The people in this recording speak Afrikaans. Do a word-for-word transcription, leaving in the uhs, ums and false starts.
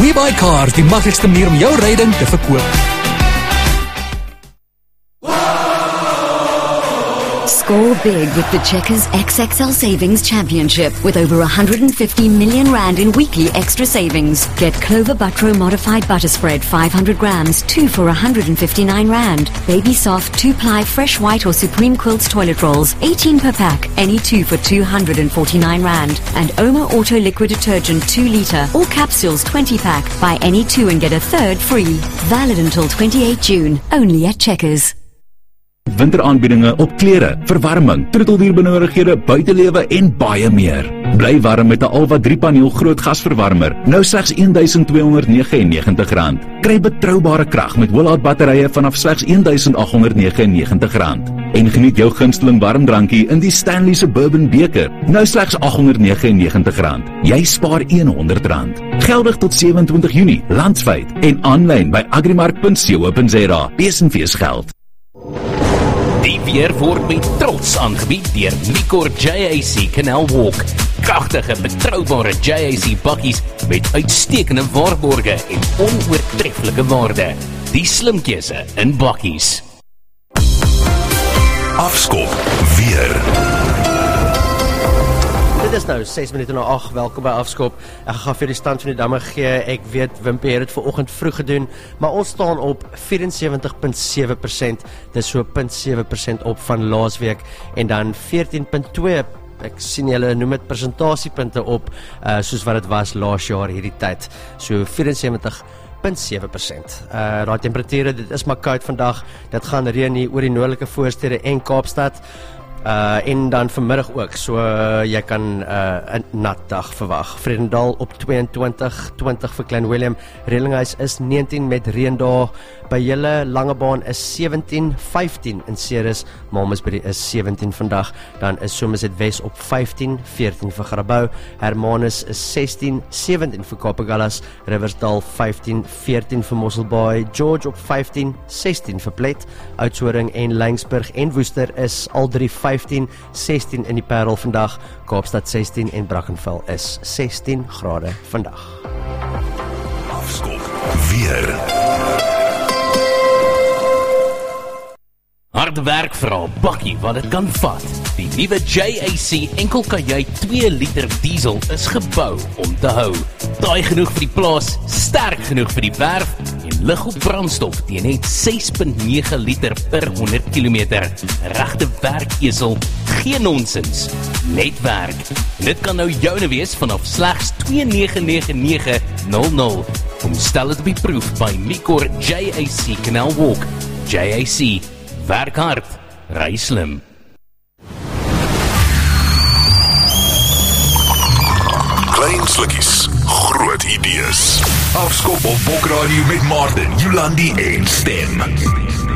WeBuyCars, die maklikste manier om jou ryding te verkoop. Score big with the Checkers X X L Savings Championship with over one hundred fifty million rand in weekly extra savings. Get Clover Butro Modified Butter Spread five hundred grams, two for one hundred fifty-nine rand. Baby Soft two-ply Fresh White or Supreme Quilts toilet rolls, eighteen per pack, any two for two hundred forty-nine rand. And Oma Auto Liquid Detergent two litre or capsules twenty pack. Buy any two and get a third free. Valid until twenty-eighth June, only at Checkers. Winteraanbiedinge op klere, verwarming, troeteldierbenodigdhede, buitelewe en baie meer. Bly warm met 'n Alva drie paneel groot gasverwarmer, nou slegs een duisend twee honderd negenennegentig rand. Kry betroubare krag met Willard batterye vanaf slegs een duisend agt honderd negenennegentig rand. En geniet jou gunsteling warmdrankie in die Stanley se Bourbon beker, nou slegs agt honderd negenennegentig rand. Jy spaar honderd rand. Geldig tot sewe en twintig Junie, landwyd en aanlyn by agrimark punt co punt za. Besenfees geld. Die weer word met trots aangebied deur Micor J A C Canal Walk. Kragtige, betroubare J A C bakkies met uitstekende waarborge en onoortreffelike waarde. Die slim keuse in bakkies. Afskop weer. Dit is nou ses minute na agt, welkom by Afskop. Ek gaan vir die stand van die damme gee. Ek weet Wimpie het dit vanoggend vroeg gedoen, maar ons staan op vierensewentig komma sewe persent. Dis so zero komma sewe persent op van laasweek en dan veertien komma twee. Ek sien julle noem dit presentasiepunte op uh, soos wat dit was laas jaar hierdie tyd. So vierensewentig komma sewe persent. Uh, daai temperature, dit is maar koud vandag. Dit gaan reën hier oor die noordelike voorstede en Kaapstad. Uh, en dan vanmiddag ook, so uh, jy kan uh, 'n nat dag verwag. Vredendal op twee en twintig, twintig vir Klein Willem. Reelinghuis is negentien met reëndae. By julle Langebaan is sewentien, vyftien in Ceres. Mamasbury is sewentien vandag. Dan is Somerset Wes op vyftien, veertien vir Grabouw. Hermanus is sestien, sewentien vir Kapagallas. Riversdal vyftien, veertien vir Mosselbaai. George op vyftien, sestien vir Plet. Oudtshoorn en Laingsburg en Woester is al drie vyftien, sestien in die Parel vandag. Kaapstad sestien en Brackenfell is sestien grade vandag. Afskop weer. Harde werk vir 'n bakkie wat dit kan vat. Die nuwe J A C enkelkajuit twee liter diesel is gebou om te hou. Taai genoeg vir die plaas, sterk genoeg vir die werf en lig op brandstof teen net ses komma nege liter per honderd kilometer. Regte werkesel, geen nonsens, net werk. En dit kan nou joune wees vanaf slegs twee nege nege nege nul nul. Kom stel dit op die proef by Micor J A C Canal Walk. J A C, werk hard, ry slim. Klein slukkies, groot idees. Afskop op Bokradio met Martin, Jolandi en Stem.